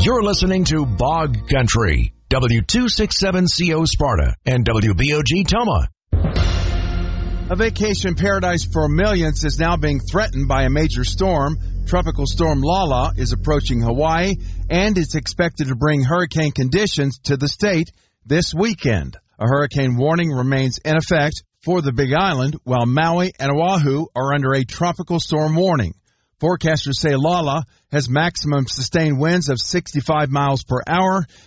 You're listening to Bog Country, W267CO Sparta and WBOG Toma. A vacation paradise for millions is now being threatened by a major storm. Tropical storm Lala is approaching Hawaii, and it's expected to bring hurricane conditions to the state this weekend. A hurricane warning remains in effect for the Big Island, while Maui and Oahu are under a tropical storm warning. Forecasters say Lala has maximum sustained winds of 65 miles per hour